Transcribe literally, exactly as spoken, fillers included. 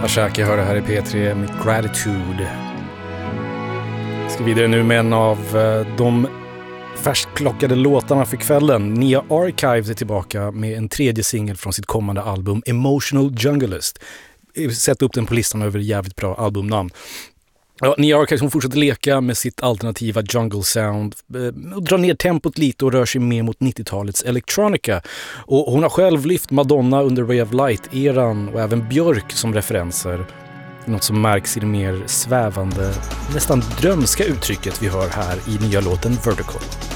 Ashaki hör det här i P tre med Gratitude. Jag ska vidare nu med en av de färskplockade låtarna för kvällen. Nia Archives är tillbaka med en tredje singel från sitt kommande album Emotional Junglist. Sätt upp den på listan över jävligt bra albumnamn. Ja, Nia Archives hon fortsätter leka med sitt alternativa jungle sound och drar ner tempot lite och rör sig mer mot nittiotalets electronica. Och hon har själv lyft Madonna under Ray of Light-eran och även Björk som referenser. Något som märks i det mer svävande, nästan drömska uttrycket vi hör här i nya låten Vertical.